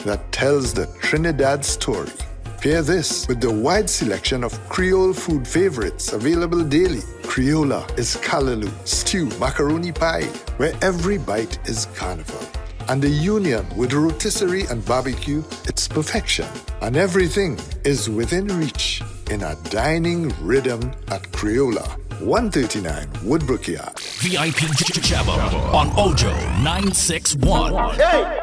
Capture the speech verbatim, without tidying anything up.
that tells the Trinidad story. Pair this with the wide selection of Creole food favorites available daily. Creola is callaloo, stew, macaroni pie, where every bite is carnival. And the union with rotisserie and barbecue, it's perfection. And everything is within reach in a dining rhythm at Creola. one thirty-nine Woodbrook Yard. V I P Jabba on Ojo nine six one. Hey!